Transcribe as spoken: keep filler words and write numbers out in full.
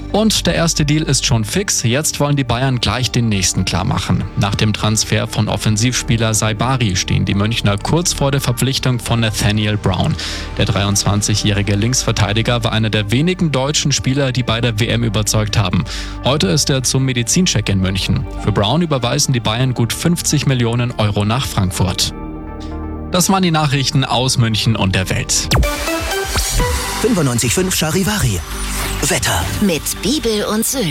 Und der erste Deal ist schon fix. Jetzt wollen die Bayern gleich den nächsten klar machen. Nach dem Transfer von Offensivspieler Saibari stehen die Münchner kurz vor der Verpflichtung von Nathaniel Brown. Der dreiundzwanzigjährige Linksverteidiger war einer der wenigen deutschen Spieler, die bei der W M überzeugt haben. Heute ist er zum Medizincheck in München. Für Brown überweisen die Bayern gut fünfzig Millionen Euro nach Frankfurt. Das waren die Nachrichten aus München und der Welt. fünfundneunzig Komma fünf Charivari. Wetter. Mit Bibel und Söhne.